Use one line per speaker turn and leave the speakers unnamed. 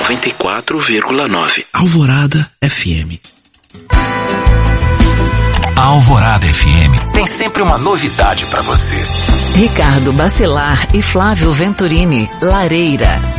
94,9.
Alvorada FM.
A Alvorada FM tem sempre uma novidade para você.
Ricardo Bacelar e Flávio Venturini, Lareira.